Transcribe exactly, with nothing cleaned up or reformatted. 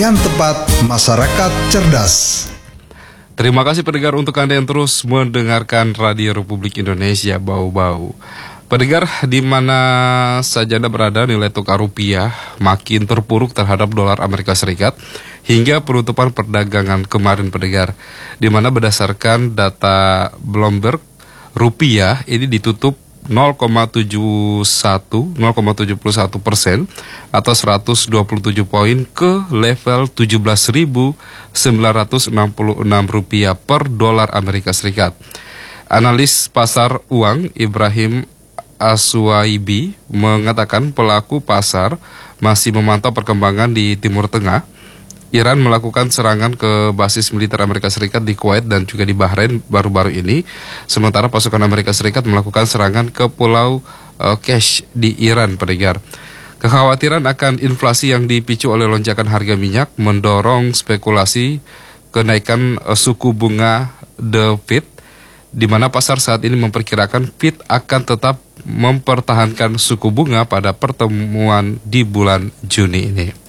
Yang tepat, masyarakat cerdas. Terima kasih pendengar untuk Anda yang terus mendengarkan Radio Republik Indonesia Bau-Bau. Pendengar, di mana saja Anda berada, nilai tukar rupiah makin terpuruk terhadap dolar Amerika Serikat hingga penutupan perdagangan kemarin, pendengar. Di mana berdasarkan data Bloomberg, rupiah ini ditutup nol koma tujuh satu persen atau seratus dua puluh tujuh poin ke level tujuh belas ribu sembilan ratus enam puluh enam rupiah per dolar Amerika Serikat. Analis pasar uang Ibrahim Aswaibi mengatakan pelaku pasar masih memantau perkembangan di Timur Tengah. Iran melakukan serangan ke basis militer Amerika Serikat di Kuwait dan juga di Bahrain baru-baru ini. Sementara pasukan Amerika Serikat melakukan serangan ke Pulau uh, Kesh di Iran, pendengar. Kekhawatiran akan inflasi yang dipicu oleh lonjakan harga minyak mendorong spekulasi kenaikan uh, suku bunga The Fed, di mana pasar saat ini memperkirakan Fed akan tetap mempertahankan suku bunga pada pertemuan di bulan Juni ini.